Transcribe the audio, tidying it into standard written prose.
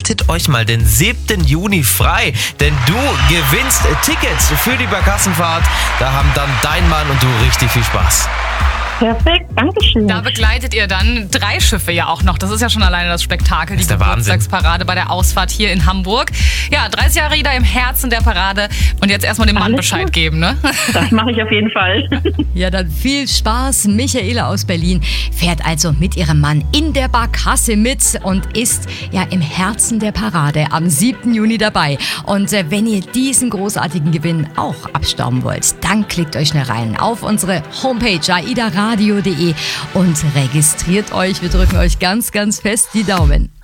haltet euch mal den 7. Juni frei, denn du gewinnst Tickets für die Barkassenfahrt. Da haben dann dein Mann und du richtig viel Spaß. Perfekt, danke schön. Da begleitet ihr dann 3 Schiffe ja auch noch. Das ist ja schon alleine das Spektakel, die Geburtstagsparade bei der Ausfahrt hier in Hamburg. Ja, 30 Jahre Ida im Herzen der Parade. Und jetzt erstmal dem Mann Bescheid geben, ne? Das mache ich auf jeden Fall. Ja, dann viel Spaß. Michaela aus Berlin fährt also mit ihrem Mann in der Barkasse mit und ist ja im Herzen der Parade am 7. Juni dabei. Und wenn ihr diesen großartigen Gewinn auch abstauben wollt, dann klickt euch schnell rein auf unsere Homepage aidaradio.de und registriert euch. Wir drücken euch ganz, ganz fest die Daumen.